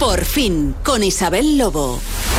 Por fin, con Isabel Lobo.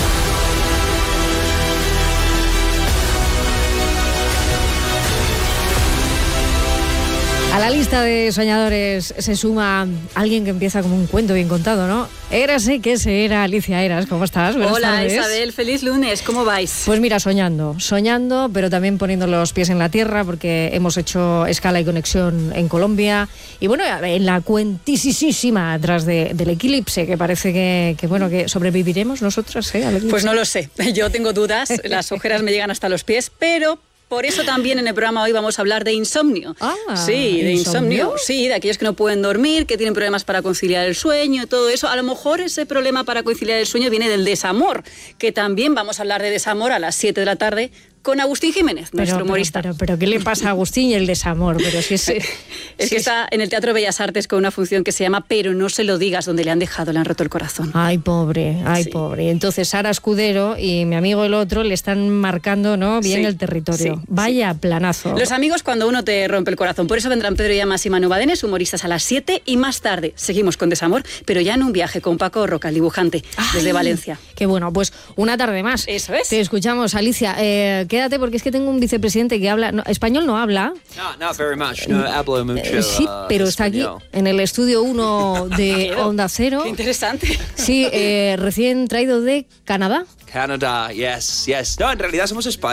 A la lista de soñadores se suma alguien que empieza como un cuento bien contado, ¿no? Érase que se era Alicia Eras. ¿Cómo estás? Buenas tardes. Isabel, feliz lunes, ¿cómo vais? Pues mira, soñando, pero también poniendo los pies en la tierra, porque hemos hecho escala y conexión en Colombia, y bueno, en la cuentisísima atrás del eclipse, que parece que sobreviviremos nosotras, al eclipse. Pues no lo sé, yo tengo dudas, las ojeras me llegan hasta los pies, pero... Por eso también en el programa hoy vamos a hablar de insomnio. Sí, de insomnio. Sí, de aquellos que no pueden dormir, que tienen problemas para conciliar el sueño y todo eso. A lo mejor ese problema para conciliar el sueño viene del desamor, que también vamos a hablar de desamor a las 7 de la tarde con Agustín Jiménez, nuestro humorista. Pero ¿qué le pasa a Agustín y el desamor? Pero si es que está en el Teatro Bellas Artes con una función que se llama Pero no se lo digas, donde le han roto el corazón. Ay, pobre. Entonces Sara Escudero y mi amigo el otro le están marcando, ¿no? Bien el territorio. Vaya planazo. Los amigos cuando uno te rompe el corazón. Por eso vendrán Pedro Llamas y Manu Badenes, humoristas, a las 7, y más tarde seguimos con Desamor, pero ya en un viaje con Paco Roca, el dibujante, desde Valencia. Qué bueno, pues una tarde más. Eso es. Te escuchamos, Alicia. Quédate porque es que tengo un vicepresidente que habla... español no habla. No, not very much. No hablo mucho sí, pero está español. Aquí en el estudio 1 de Onda Cero. Qué interesante. Sí, recién traído de Canadá. Canadá, yes. No, en realidad somos España.